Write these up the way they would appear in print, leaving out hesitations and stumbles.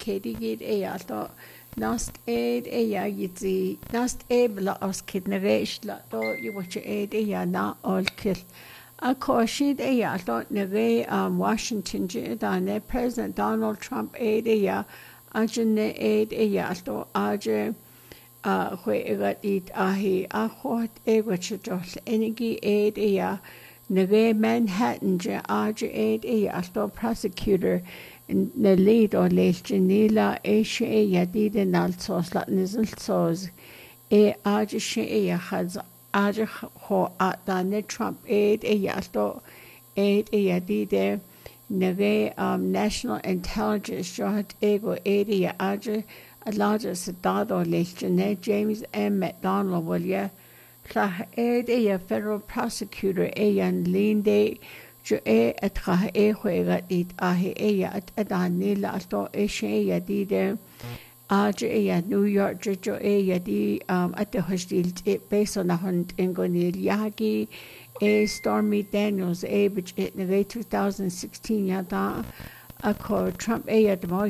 kedigid alto nast aid yitzi nast able os kidnereishla do you watch aid na all kill a caution alto neve Washington dane President Donald Trump aid ajne aid alto aje got it ahi a hot which energy aid neve Manhattan aje aid alto prosecutor na lead or leis Janila she yadide nalsos la nizalsos aje she has aje ho dane Trump aid alto aid yadide neve national intelligence jot ego aid aje a larger Sedado leis James M. McDonald will aid federal prosecutor an linde jo atra juega it at adanila alto yadide aje New York jo yadi at the hostil based on a hunt in gonil yagi Stormy Daniels which in 2016 yada ako Trump demo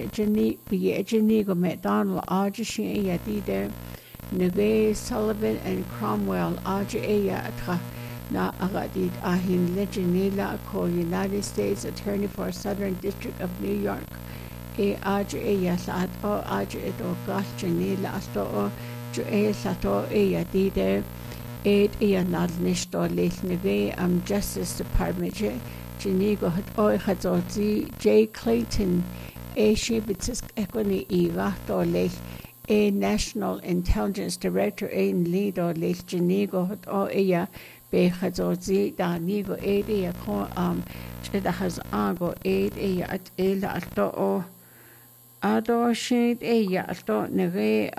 Jenny go McDonald aje yadide Neve Sullivan and Cromwell aje atra na agadid ahin lejanila ko United States Attorney for Southern District of New York aje yasat o aje do gachanila asto jo sato yadide nad nishto neve Justice Department Janigo had J. Clayton she bitsisk ekoni igato lech National Intelligence Director in lead or lech Janigo had be hazozi danigo ko cheda has ago at alto o ado sheet alto neve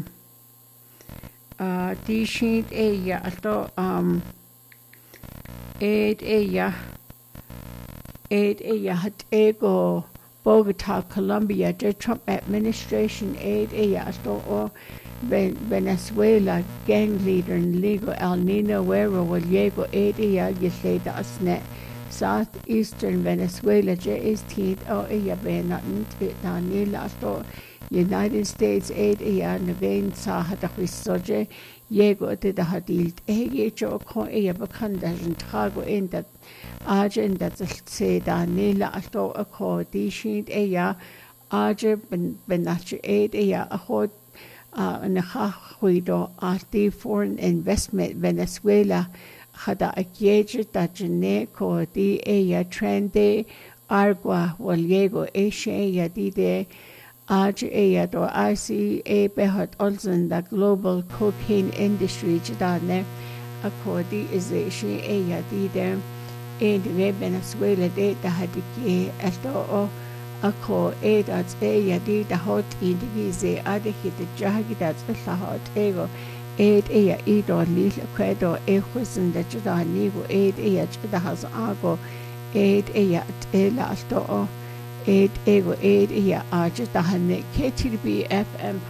D sheet alto had ego Bogota, Colombia, the Trump administration aid alto o Venezuela gang leader and legal El Nino Guerrero will llego ysleda asne southeastern Venezuela J18 o benatin danila to United States aid nevein sa hadaquisoje llego de hadil jo ko bakanda trago in that agent that say danila to a ko dishin aje benach aid a hot Nahuido Ati Foreign Investment Venezuela Hada Akieja Tajane Ko Di Trende Argua Waliego Asia Dide Aj do ICA Behot Olsen the global cocaine industry Jadane Akodi is Asia Dide and Venezuela de Hadiki Esto ako that's yadi the hot indigize adhit jagi that's the hot ego ido lil credo husin the jadanigo jada has ago la sto ego ajta hanne KTB FM